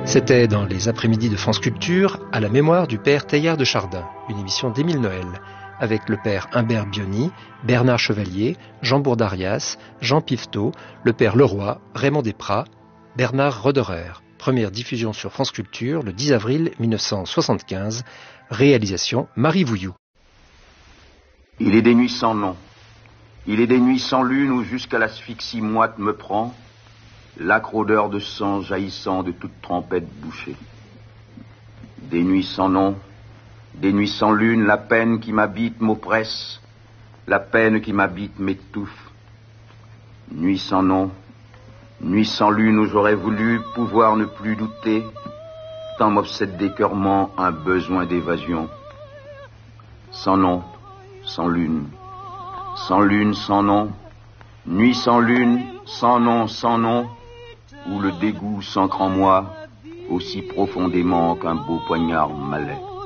C'était dans les après-midi de France Culture, à la mémoire du père Teilhard de Chardin, une émission d'Émile Noël, avec le père Humbert Biony, Bernard Chevalier, Jean Bourdarias, Jean Piveteau, le père Leroy, Raymond Desprats, Bernard Roederer. Première diffusion sur France Culture le 10 avril 1975, réalisation Marie Vouilloux. Il est des nuits sans nom, il est des nuits sans lune où jusqu'à l'asphyxie moite me prend l'âcre odeur de sang jaillissant de toute trempette bouchée. Des nuits sans nom, des nuits sans lune, la peine qui m'habite m'oppresse, la peine qui m'habite m'étouffe. Nuit sans nom, nuit sans lune où j'aurais voulu pouvoir ne plus douter, tant m'obsède d'écœurement un besoin d'évasion. Sans nom, sans lune, sans lune, sans nom, nuit sans lune, sans nom, où le dégoût s'ancre en moi aussi profondément qu'un beau poignard malais.